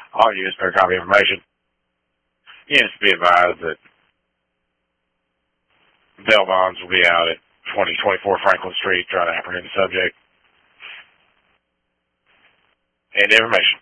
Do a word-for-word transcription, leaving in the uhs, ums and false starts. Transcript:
All used for copy information. Units be advised that bail bonds will be out at twenty twenty-four Franklin Street, trying to apprehend the subject. And information.